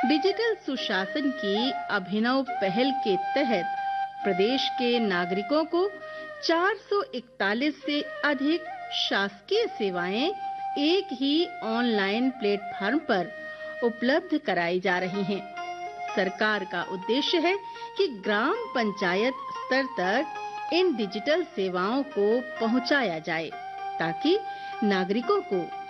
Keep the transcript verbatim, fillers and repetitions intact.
Digital सुशासन की अभिनव पहल के तहत प्रदेश के नागरिकों को चार सौ इकतालीस से अधिक शासकीय सेवाएं एक ही ऑनलाइन प्लेटफॉर्म पर उपलब्ध कराई जा रही हैं। सरकार का उद्देश्य है कि ग्राम पंचायत स्तर तक इन डिजिटल सेवाओं को पहुंचाया जाए ताकि नागरिकों को